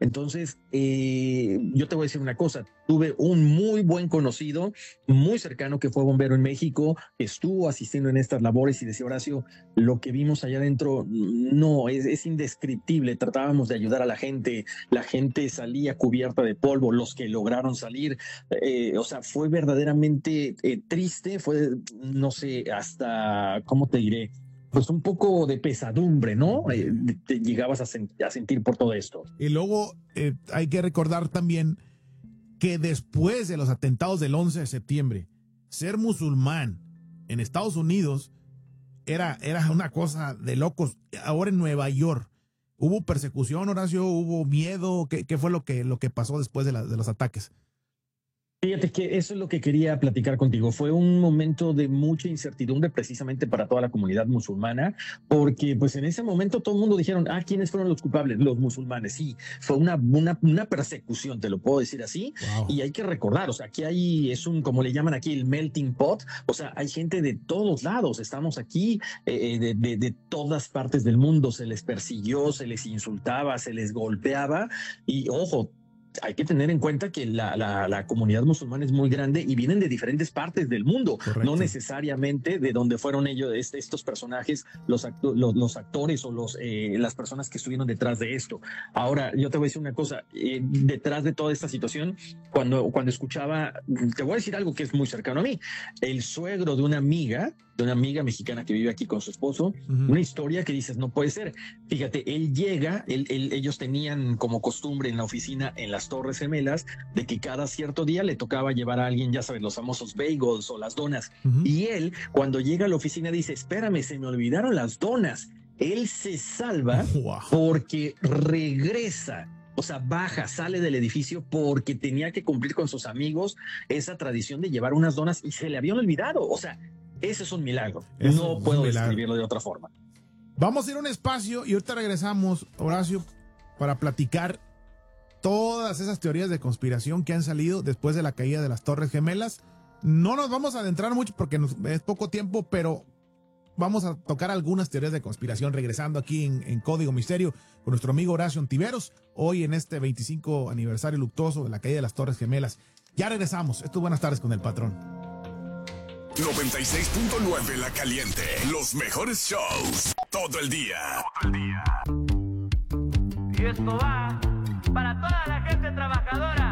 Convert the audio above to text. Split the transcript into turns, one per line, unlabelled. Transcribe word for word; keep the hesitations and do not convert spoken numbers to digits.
Entonces, eh, yo te voy a decir una cosa, tuve un muy buen conocido, muy cercano, que fue bombero en México, estuvo asistiendo en estas labores y decía, Horacio, lo que vimos allá adentro no, es, es indescriptible. Tratábamos de ayudar a la gente, la gente salía cubierta de polvo, los que lograron salir, eh, o sea, fue verdaderamente eh, triste, fue, no sé, hasta, ¿cómo te diré? Pues un poco de pesadumbre, ¿no? Eh, te llegabas a, sen- a sentir por todo esto.
Y luego eh, hay que recordar también que después de los atentados del once de septiembre, ser musulmán en Estados Unidos era, era una cosa de locos. Ahora en Nueva York, ¿hubo persecución, Horacio? ¿Hubo miedo? ¿Qué, qué fue lo que, lo que pasó después de, la, de los ataques?
Fíjate que eso es lo que quería platicar contigo. Fue un momento de mucha incertidumbre precisamente para toda la comunidad musulmana, porque pues en ese momento todo el mundo dijeron, ah, ¿quiénes fueron los culpables? Los musulmanes. Sí, fue una, una, una persecución, te lo puedo decir así.
Wow.
Y hay que recordar, o sea, aquí hay, es un, como le llaman aquí, el melting pot. O sea, hay gente de todos lados. Estamos aquí eh, de, de, de todas partes del mundo. Se les persiguió, se les insultaba, se les golpeaba. Y ojo, hay que tener en cuenta que la, la, la comunidad musulmana es muy grande y vienen de diferentes partes del mundo,
Correcto.
No necesariamente de donde fueron ellos, este, estos personajes, los, acto, los, los actores o los, eh, las personas que estuvieron detrás de esto. Ahora, yo te voy a decir una cosa, eh, detrás de toda esta situación, cuando, cuando escuchaba, te voy a decir algo que es muy cercano a mí, el suegro de una amiga, de una amiga mexicana que vive aquí con su esposo, uh-huh. Una historia que dices, no puede ser. Fíjate, él llega, él, él, ellos tenían como costumbre en la oficina, en las Torres Gemelas, de que cada cierto día le tocaba llevar a alguien, ya sabes, los famosos bagels o las donas. Uh-huh. Y él, cuando llega a la oficina, dice, espérame, se me olvidaron las donas. Él se salva wow. porque regresa. O sea, baja, sale del edificio porque tenía que cumplir con sus amigos esa tradición de llevar unas donas y se le habían olvidado. O sea, ese es un milagro. Eso no puedo milagro. describirlo de otra forma.
Vamos a ir a un espacio y ahorita regresamos, Horacio, para platicar todas esas teorías de conspiración que han salido después de la caída de las Torres Gemelas. No nos vamos a adentrar mucho porque nos, es poco tiempo, pero vamos a tocar algunas teorías de conspiración regresando aquí en, en Código Misterio con nuestro amigo Horacio Ontiveros, hoy en este veinticinco aniversario luctuoso de la caída de las Torres Gemelas. Ya regresamos. Esto es Buenas Tardes con el Patrón.
noventa y seis punto nueve La Caliente. Los mejores shows todo el día. Todo el día.
Y esto va para toda la gente trabajadora.